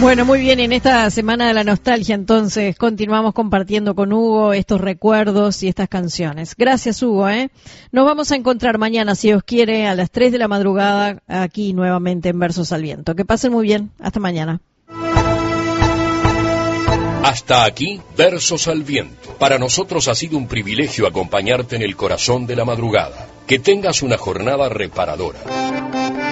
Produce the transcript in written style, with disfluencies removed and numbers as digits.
Bueno, muy bien, en esta semana de la nostalgia entonces continuamos compartiendo con Hugo estos recuerdos y estas canciones. Gracias, Hugo, Nos vamos a encontrar mañana, si Dios quiere, a las 3 de la madrugada aquí nuevamente en Versos al Viento. Que pasen muy bien, hasta mañana. Hasta aquí, Versos al Viento. Para nosotros ha sido un privilegio acompañarte en el corazón de la madrugada. Que tengas una jornada reparadora.